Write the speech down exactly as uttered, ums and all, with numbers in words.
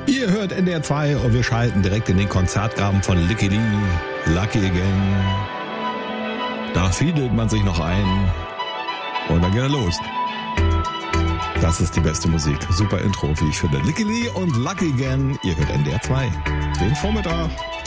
Ihr hört N D R zwei und wir schalten direkt in den Konzertgraben von Licky Lee, Lucky Again. Da fiedelt man sich noch ein und dann geht er los. Das ist die beste Musik. Super Intro, wie ich finde. Licky Lee und Lucky Again. Ihr hört N D R zwei. Den Vormittag.